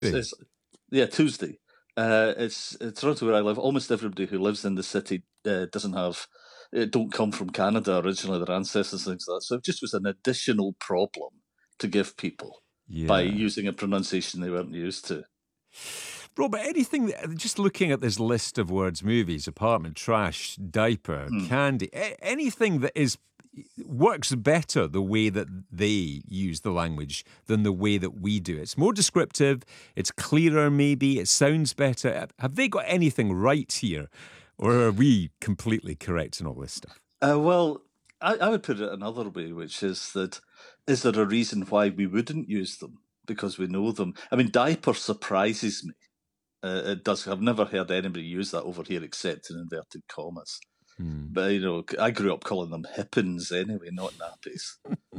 It's yeah, Tuesday. It's Toronto, where I live. Almost everybody who lives in the city don't come from Canada originally. Their ancestors, things like that. So it just was an additional problem to give people by using a pronunciation they weren't used to. Robert, anything, just looking at this list of words, movies, apartment, trash, diaper, candy, anything that works better the way that they use the language than the way that we do. It's more descriptive, it's clearer maybe, it sounds better. Have they got anything right here? Or are we completely correct in all this stuff? Well, I would put it another way, which is that, is there a reason why we wouldn't use them? Because we know them. I mean, diaper surprises me. It does. I've never heard anybody use that over here except in inverted commas. But, I grew up calling them hippins anyway, not nappies.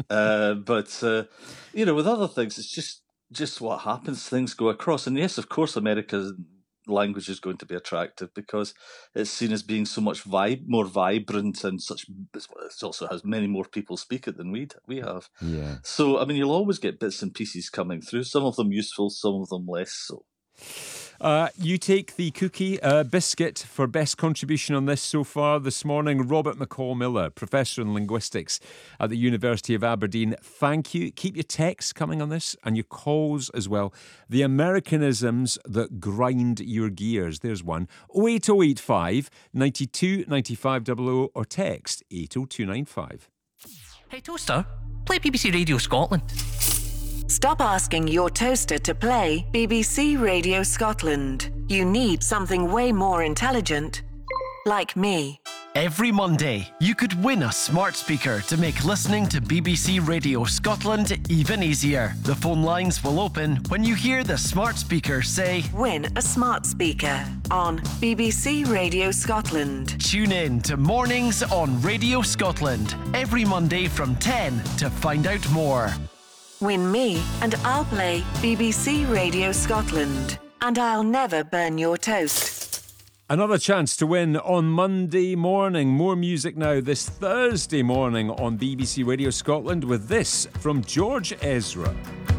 But with other things, it's just what happens. Things go across. And yes, of course, America's language is going to be attractive because it's seen as being so much more vibrant and such. It also has many more people speak it than we have. Yeah. So, I mean, you'll always get bits and pieces coming through, some of them useful, some of them less so. You take the cookie biscuit for best contribution on this so far this morning. Robert McCall-Miller, Professor in Linguistics at the University of Aberdeen. Thank you. Keep your texts coming on this and your calls as well. The Americanisms that grind your gears. There's one. 08085 92 95 00 or text 80295. Hey Toaster, play BBC Radio Scotland. Stop asking your toaster to play BBC Radio Scotland. You need something way more intelligent, like me. Every Monday, you could win a smart speaker to make listening to BBC Radio Scotland even easier. The phone lines will open when you hear the smart speaker say, "Win a smart speaker" on BBC Radio Scotland. Tune in to Mornings on Radio Scotland every Monday from 10 to find out more. Win me and I'll play BBC Radio Scotland. And I'll never burn your toast. Another chance to win on Monday morning. More music now this Thursday morning on BBC Radio Scotland with this from George Ezra.